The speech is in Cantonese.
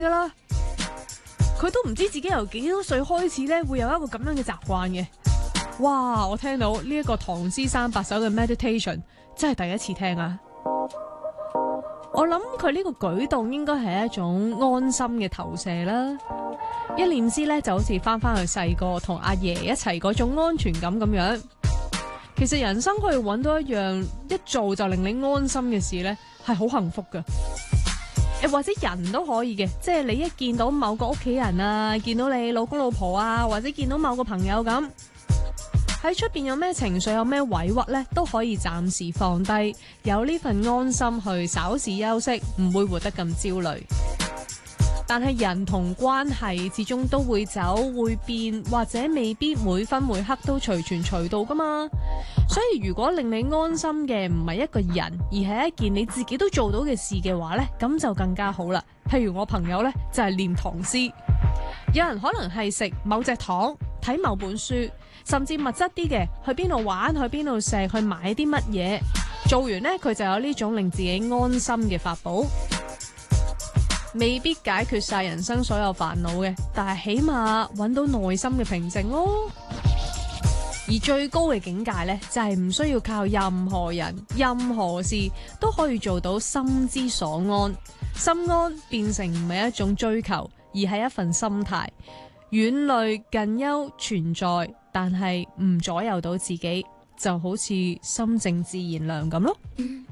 噶啦。佢都唔知自己由幾多歲開始咧會有一個咁樣嘅習慣嘅。哇！我聽到呢一個唐詩300首嘅 meditation 真係第一次聽啊！我諗佢呢個舉動應該係一種安心嘅投射啦。一念之咧就好似翻去細個同阿爺一齊嗰種安全感咁樣。其實人生可以揾到一樣一做就令你安心嘅事咧，係好幸福噶。或者人都可以嘅，即係你一見到某個屋企人啊，見到你老公老婆啊，或者見到某個朋友咁，喺出邊有咩情緒有咩委屈呢，都可以暫時放低，有呢份安心去稍事休息，唔會活得咁焦慮。但係人同關係始終都會走會變，或者未必每分每刻都隨傳隨到噶嘛。所以如果令你安心嘅唔係一個人，而係一件你自己都做到嘅事嘅話呢，咁就更加好啦。譬如我朋友呢，就係念唐詩，有人可能係食某隻糖，睇某本書，甚至物質啲嘅去邊度玩，去邊度食，去買啲乜嘢，做完呢，佢就有呢種令自己安心嘅法寶。未必解決晒人生所有煩惱嘅，但係起碼揾到內心嘅平靜咯。而最高嘅境界呢，就係唔需要靠任何人、任何事都可以做到心之所安。心安變成唔係一種追求，而係一份心態。遠慮近憂存在，但係唔左右到自己，就好似心靜自然涼咁咯。